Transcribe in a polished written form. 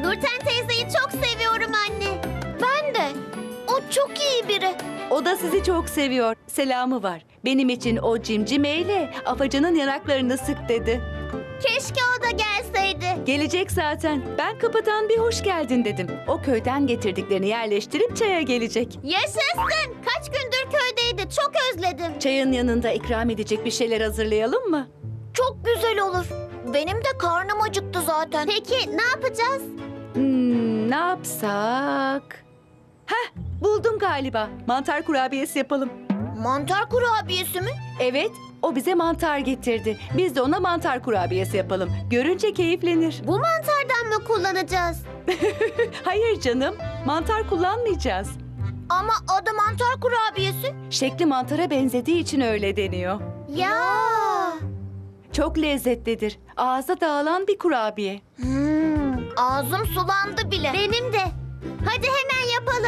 Nurten teyzeyi çok seviyorum anne. Ben de. O çok iyi biri. O da sizi çok seviyor. Selamı var. Benim için o cimcimeyle Afacan'ın yanaklarını sık dedi. Keşke o da gelseydi. Gelecek zaten. Ben kapıdan bir hoş geldin dedim. O köyden getirdiklerini yerleştirip çaya gelecek. Yaşasın. Kaç gündür köydeydi. Çok özledim. Çayın yanında ikram edecek bir şeyler hazırlayalım mı? Çok güzel olur. Benim de karnım acıktı zaten. Peki ne yapacağız? Ne yapsak? Heh, buldum galiba. Mantar kurabiyesi yapalım. Mantar kurabiyesi mi? Evet, o bize mantar getirdi. Biz de ona mantar kurabiyesi yapalım. Görünce keyiflenir. Bu mantardan mı kullanacağız? Hayır canım, mantar kullanmayacağız. Ama adı mantar kurabiyesi. Şekli mantara benzediği için öyle deniyor. Ya. Çok lezzetlidir. Ağza dağılan bir kurabiye. Ağzım sulandı bile. Benim de. Hadi hemen yapalım.